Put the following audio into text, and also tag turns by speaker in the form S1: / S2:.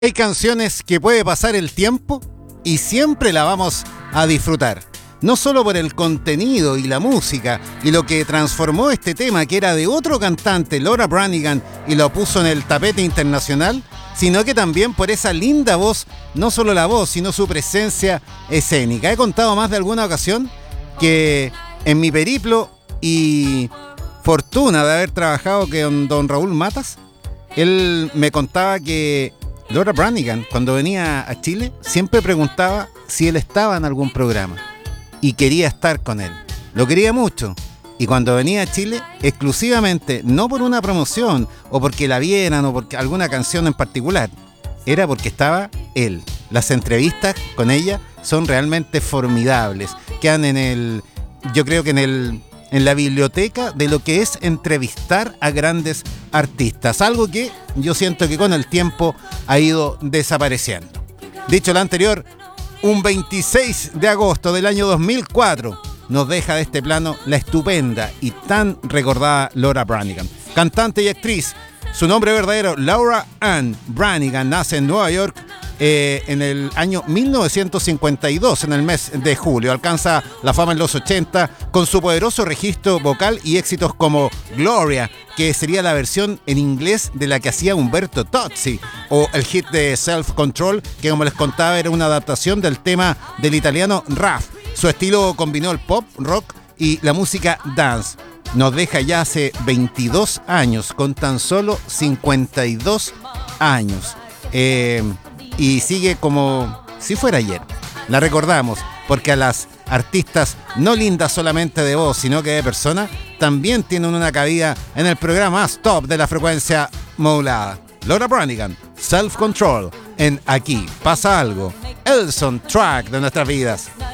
S1: Hay canciones que puede pasar el tiempo y siempre la vamos a disfrutar. No solo por el contenido y la música y lo que transformó este tema, que era de otro cantante, Laura Branigan, y lo puso en el tapete internacional, sino que también por esa linda voz, no solo la voz, sino su presencia escénica. He contado más de alguna ocasión que en mi periplo y fortuna de haber trabajado con don Raúl Matas, él me contaba que Laura Branigan, cuando venía a Chile, siempre preguntaba si él estaba en algún programa y quería estar con él. Lo quería mucho. Y cuando venía a Chile, exclusivamente, no por una promoción o porque la vieran o porque alguna canción en particular, era porque estaba él. Las entrevistas con ella son realmente formidables. Quedan yo creo que en la biblioteca de lo que es entrevistar a grandes artistas. Algo que yo siento que con el tiempo ha ido desapareciendo. Dicho lo anterior, un 26 de agosto del año 2004 nos deja de este plano la estupenda y tan recordada Laura Branigan. Cantante y actriz, su nombre verdadero, Laura Ann Branigan, nace en Nueva York en el año 1952, en el mes de julio. Alcanza la fama en los 80 con su poderoso registro vocal y éxitos como Gloria, que sería la versión en inglés de la que hacía Umberto Tozzi, o el hit de Self Control, que como les contaba era una adaptación del tema del italiano Raf. Su estilo combinó el pop, rock y la música dance. Nos deja ya hace 22 años, con tan solo 52 años. Y sigue como si fuera ayer. La recordamos porque a las artistas no lindas solamente de voz, sino que de persona, también tienen una cabida en el programa más top de la frecuencia modulada. Laura Branigan, Self Control, en Aquí Pasa Algo, el soundtrack de nuestras vidas.